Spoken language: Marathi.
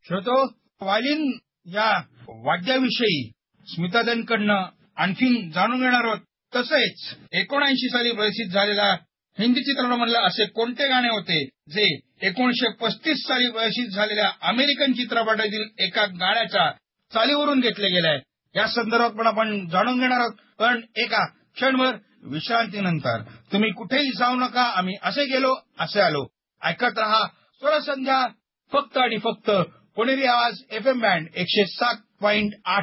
श्रोतो, वायलिन या वाद्याविषयी स्मिताताईंकडनं आणखीन जाणून घेणार आहोत. तसेच 1979 साली प्रसिद्ध झालेला हिंदी चित्रपटामधले असे कोणते गाणे होते जे 1935 साली प्रसिद्ध झालेल्या अमेरिकन चित्रपटातील एका गाण्याच्या चालीवरून घेतले गेले आहे. या संदर्भात पण आपण जाणून घेणार आहोत, पण एका क्षणभर विश्रांतीनंतर. तुम्ही कुठेही जाऊ नका, आम्ही असे गेलो असे आलो. ऐकत रहा स्वरसंध्या, फक्त आणि फक्त पुणेरी आवाज FM बँड 107.8